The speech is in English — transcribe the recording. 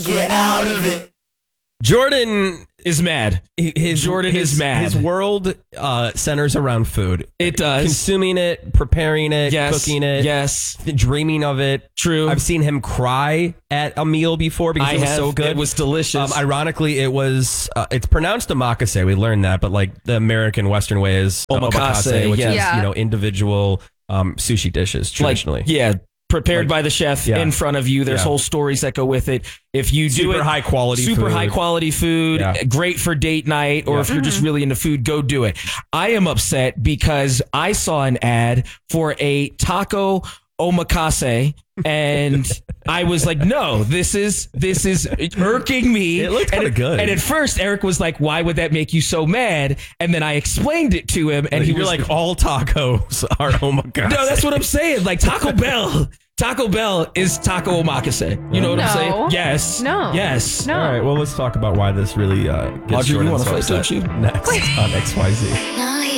get out of it. Jordan is mad. Jordan is mad. His world centers around food. It does. Consuming it, preparing it, cooking it. Yes. Dreaming of it. True. I've seen him cry at a meal before because it was so good. It was delicious. Ironically, it was, it's pronounced omakase. We learned that, but like the American Western way is omakase, which is, individual sushi dishes traditionally. Prepared by the chef in front of you. There's whole stories that go with it. If you do super high quality food, great for date night, or if you're just really into food, go do it. I am upset because I saw an ad for a taco omakase and I was like, no, this is irking me. It looked kind of good. And at first Eric was like, why would that make you so mad? And then I explained it to him and he was like, all tacos are omakase. No, that's what I'm saying. Like Taco Bell is taco omakase. You know what I'm saying? Yes. No. Yes. No. All right, well, let's talk about why this really gets Audrey, Jordan you want to so fight, upset don't you? next on XYZ.